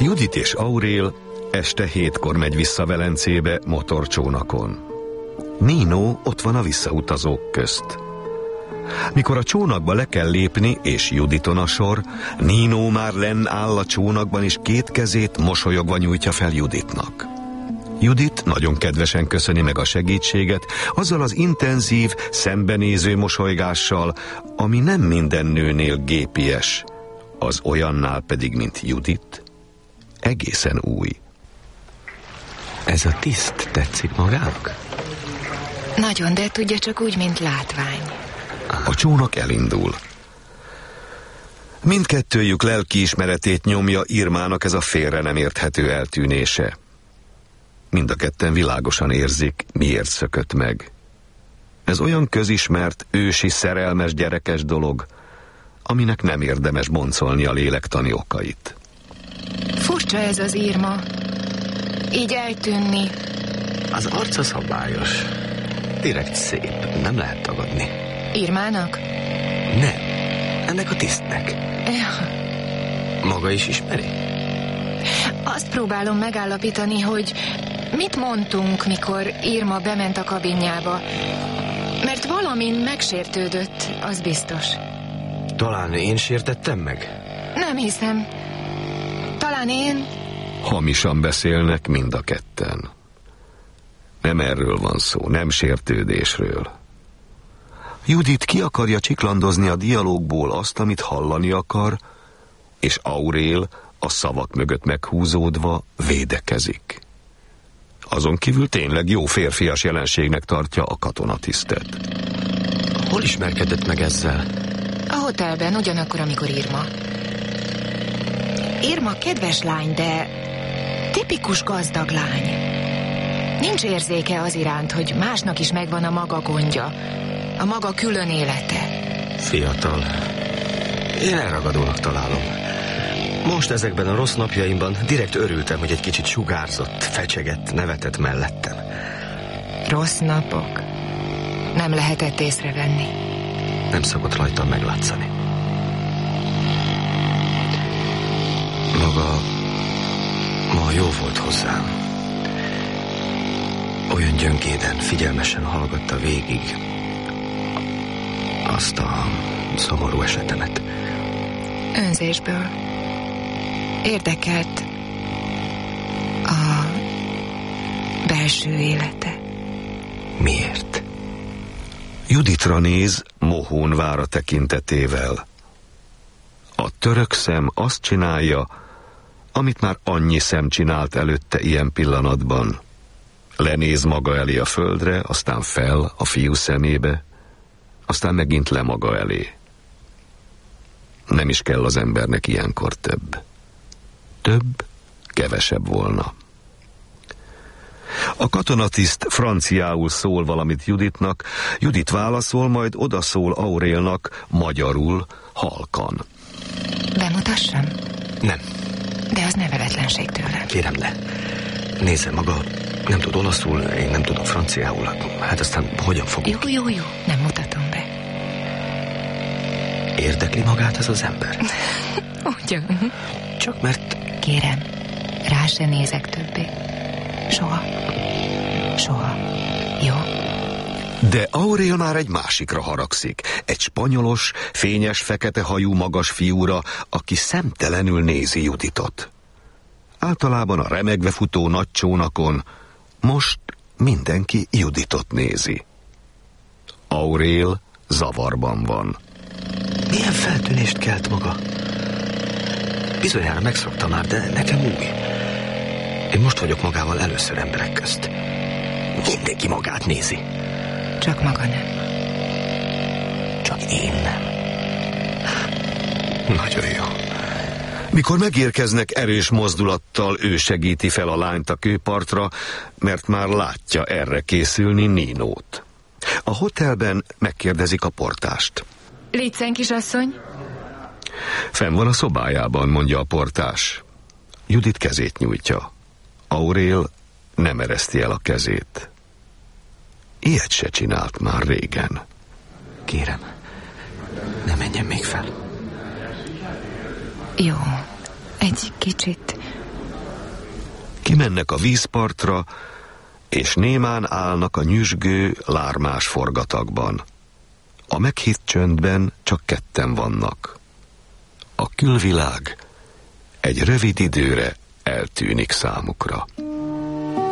Judit és Aurél este 7-kor megy vissza Velencébe motorcsónakon. Nino ott van a visszautazók közt. Mikor a csónakba le kell lépni, és Juditon a sor, Nino már lenn áll a csónakban, és 2 kezét mosolyogva nyújtja fel Juditnak. Judit nagyon kedvesen köszöni meg a segítséget, azzal az intenzív, szembenéző mosolygással, ami nem minden nőnél gépies, az olyannál pedig, mint Judit, egészen új. Ez a tiszt tetszik magának? Nagyon, de tudja, csak úgy, mint látvány. A csónak elindul. Mindkettőjük lelkiismeretét nyomja Irmának ez a félre nem érthető eltűnése. Mind a ketten világosan érzik, miért szökött meg. Ez olyan közismert, ősi, szerelmes, gyerekes dolog, aminek nem érdemes boncolni a lélektani okait. Furcsa ez az Irma. Így eltűnni. Az arca szabályos. Direkt szép, nem lehet tagadni. Irmának? Nem, ennek a tisztnek. Ja. Maga is ismeri? Azt próbálom megállapítani, hogy mit mondtunk, mikor Irma bement a kabinjába. Mert valamin megsértődött, az biztos. Talán én sértettem meg? Nem hiszem. Talán én... Hamisan beszélnek mind a ketten. Nem erről van szó, nem sértődésről. Judit ki akarja csiklandozni a dialógból azt, amit hallani akar, és Aurél a szavak mögött meghúzódva védekezik. Azon kívül tényleg jó férfias jelenségnek tartja a katonatisztet. Hol ismerkedett meg ezzel? A hotelben, ugyanakkor, amikor Irma. Irma kedves lány, de tipikus gazdag lány. Nincs érzéke az iránt, hogy másnak is megvan a maga gondja, a maga külön élete. Fiatal. Én elragadónak találom. Most ezekben a rossz napjaimban direkt örültem, hogy egy kicsit sugárzott, fecsegett, nevetett mellettem. Rossz napok. Nem lehetett észrevenni. Nem szokott rajtam meglátszani. Maga ma jó volt hozzám. Olyan gyöngéden, figyelmesen hallgatta végig azt a szomorú esetemet. Önzésből. Érdekelt a belső élete. Miért? Juditra néz, mohón vár a tekintetével. A török szem azt csinálja, amit már annyi szem csinált előtte ilyen pillanatban. Lenéz maga elé a földre, aztán fel a fiú szemébe, aztán megint le maga elé. Nem is kell az embernek ilyenkor több. Több, kevesebb volna. A katonatiszt franciául szól valamit Juditnak, Judit válaszol, majd odaszól Aurélnak magyarul, halkan. Bemutassam? Nem. De az neveletlenség tőle. Kérem, ne. Nézze, maga nem tud olaszul, én nem tudok franciául. Hát aztán hogyan fogunk? Jó, nem mutatom be. Érdekli magát ez az ember? Ugyan. Csak mert... Kérem, rá se nézek többé. Soha. Soha. Jó? De Aurél már egy másikra haragszik. Egy spanyolos, fényes, fekete hajú magas fiúra, aki szemtelenül nézi Juditot. Általában a remegve futó nagy csónakon most mindenki Juditot nézi. Aurél zavarban van. Milyen feltűnést kelt maga? Bizonyára megszokta már, de nekem új. Én most vagyok magával először emberek közt. Mindenki magát nézi. Csak maga nem. Csak én nem. Nagyon jó. Mikor megérkeznek, erős mozdulattal ő segíti fel a lányt a kőpartra, mert már látja erre készülni Ninót. A hotelben megkérdezik a portást. Létszen, kisasszony? Fenn van a szobájában, mondja a portás. Judit kezét nyújtja. Aurél nem ereszti el a kezét. Ilyet se csinált már régen. Kérem, ne menjen még fel. Jó, egy kicsit Kimennek a vízpartra, és némán állnak a nyüzsgő, lármás forgatagban. A meghitt csöndben csak ketten vannak. A külvilág egy rövid időre eltűnik számukra.